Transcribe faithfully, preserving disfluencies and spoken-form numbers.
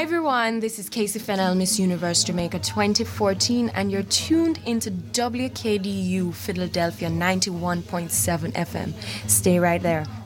Hi everyone, this is Casey Fennell, Miss Universe Jamaica twenty fourteen, and you're tuned into W K D U Philadelphia ninety-one point seven F M. Stay right there.